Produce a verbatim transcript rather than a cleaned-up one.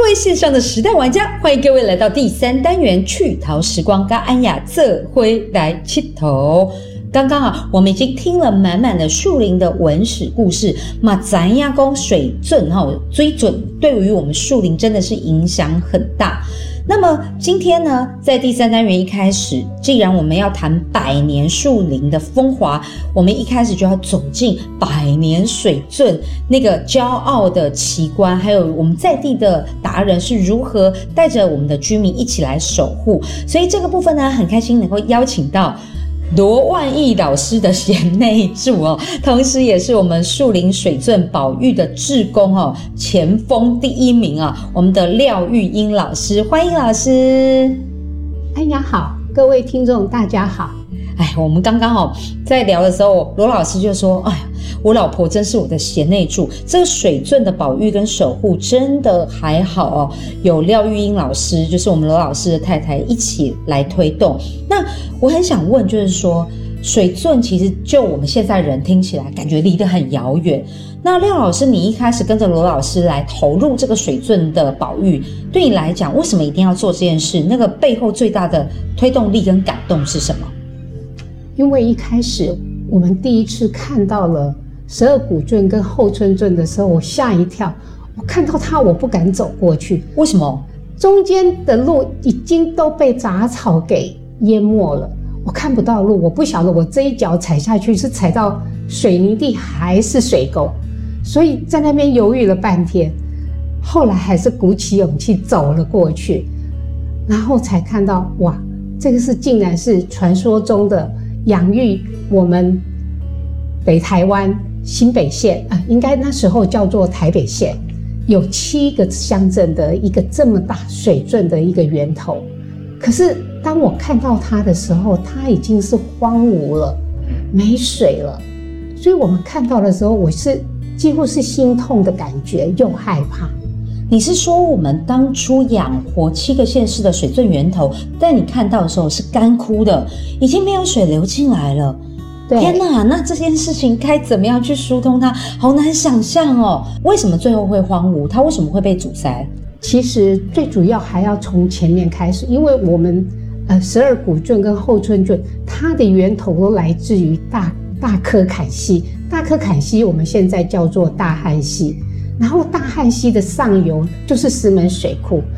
位线上的时代玩家，欢迎各位来到第三单元趣逃时光，跟安雅这回来起头。刚刚啊，我们已经听了满满的树林的文史故事，嘛，咱亚公水准哈追准，对于我们树林真的是影响很大。那么今天呢，在第三单元一开始，既然我们要谈百年树林的风华，我们一开始就要走进百年水圳那个骄傲的奇观，还有我们在地的达人是如何带着我们的居民一起来守护。所以这个部分呢，很开心能够邀请到罗万义老师的贤内助哦，同时也是我们树林水圳保育的志工哦，前锋第一名啊，我们的廖玉英老师，欢迎老师。 安雅好，各位听众大家好。 哎，我们刚刚哦在聊的时候，罗老师就说：“哎呀，我老婆真是我的贤内助，这个水圳的保育跟守护真的还好哦，有廖玉英老师，就是我们罗老师的太太一起来推动。”那我很想问，就是说水圳其实就我们现在人听起来感觉离得很遥远。那廖老师，你一开始跟着罗老师来投入这个水圳的保育，对你来讲，为什么一定要做这件事？那个背后最大的推动力跟感动是什么？ 因为一开始我们第一次看到了十二股圳跟后村圳的时候，我吓一跳，我看到它我不敢走过去。 为什么？ 中间的路已经都被杂草给淹没了，我看不到路，我不晓得我这一脚踩下去是踩到水泥地还是水沟，所以在那边犹豫了半天，后来还是鼓起勇气走了过去，然后才看到哇，这个是竟然是传说中的养育我们北台湾新北县啊，应该那时候叫做台北县，有七个乡镇的一个这么大水圳的一个源头。可是当我看到它的时候，它已经是荒芜了，没水了。所以我们看到的时候，我是几乎是心痛的感觉，又害怕。 你是说我们当初养活七个县市的水圳源头，但你看到的时候是干枯的，已经没有水流进来了。 对， 天哪，那这件事情该怎么样去疏通它？好难想象哦。为什么最后会荒芜？它为什么会被阻塞？ 其实最主要还要从前面开始，因为我们呃十二股圳跟后村圳，它的源头都来自于大大科坎溪。大科坎溪我们现在叫做大汉溪。然后大汉溪的上游就是石门水库，